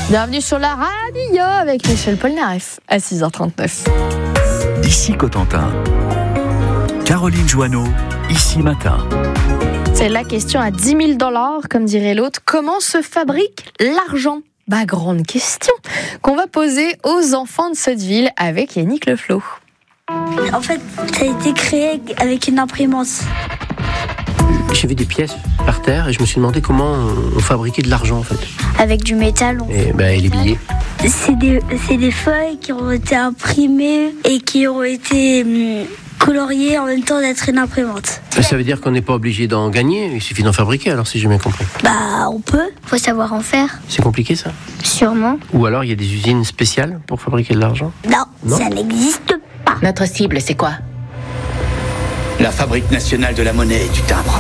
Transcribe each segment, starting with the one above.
Bienvenue sur la radio avec Michel Polnareff à 6h39. Ici Cotentin. Caroline Joanneau, ici matin. C'est la question à 10 000 $, comme dirait l'autre. Comment se fabrique l'argent ? Grande question qu'on va poser aux enfants de cette ville avec Yannick Leflot. En fait, ça a été créé avec une imprimante. J'ai vu des pièces par terre et je me suis demandé comment on fabriquait de l'argent en fait. Avec du métal. Et les billets. C'est des feuilles qui ont été imprimées et qui ont été coloriées en même temps d'être une imprimante. Ça veut dire qu'on n'est pas obligé d'en gagner, il suffit d'en fabriquer alors si j'ai bien compris. On peut. Faut savoir en faire. C'est compliqué ça ? Sûrement. Ou alors il y a des usines spéciales pour fabriquer de l'argent ? Non, ça n'existe pas. Notre cible, c'est quoi ? La Fabrique nationale de la monnaie et du timbre.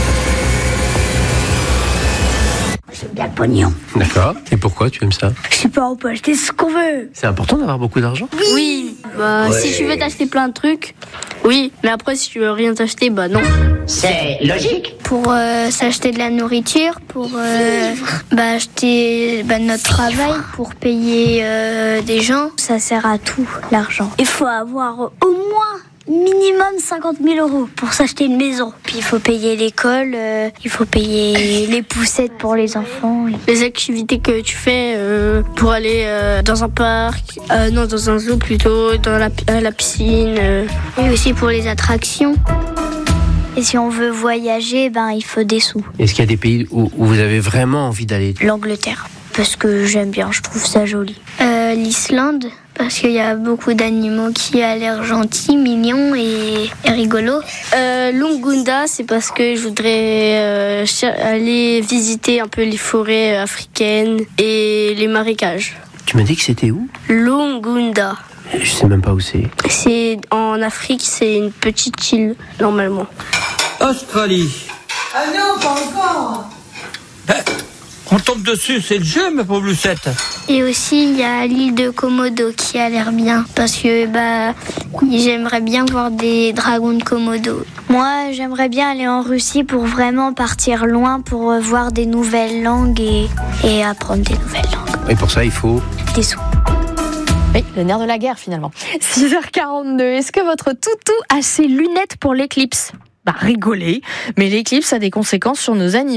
J'aime bien le pognon. D'accord. Et pourquoi tu aimes ça ? Je sais pas, on peut acheter ce qu'on veut. C'est important d'avoir beaucoup d'argent ? Oui. Si tu veux t'acheter plein de trucs, oui. Mais après, si tu veux rien t'acheter, non. C'est logique. Pour s'acheter de la nourriture, pour acheter notre travail, pour payer des gens. Ça sert à tout, l'argent. Il faut avoir au moins minimum 50 000 € pour s'acheter une maison. Puis il faut payer l'école, il faut payer les poussettes pour les enfants. Les activités que tu fais pour aller dans un parc, dans un zoo plutôt, dans la piscine. Et aussi pour les attractions. Et si on veut voyager, il faut des sous. Est-ce qu'il y a des pays où vous avez vraiment envie d'aller ? L'Angleterre, parce que j'aime bien, je trouve ça joli. L'Islande, parce qu'il y a beaucoup d'animaux qui a l'air gentils, mignons et rigolos. Lungunda, c'est parce que je voudrais aller visiter un peu les forêts africaines et les marécages. Tu m'as dit que c'était où ? Lungunda. Je sais même pas où c'est. C'est en Afrique, c'est une petite île, normalement. Australie. Ah non, pas encore. On tombe dessus, c'est le jeu, ma pauvre Lucette. Et aussi, il y a l'île de Komodo qui a l'air bien. Parce que j'aimerais bien voir des dragons de Komodo. Moi, j'aimerais bien aller en Russie pour vraiment partir loin, pour voir des nouvelles langues et apprendre des nouvelles langues. Et pour ça, il faut des sous. Oui, le nerf de la guerre finalement. 6h42, est-ce que votre toutou a ses lunettes pour l'éclipse ? Rigolez, mais l'éclipse a des conséquences sur nos animaux.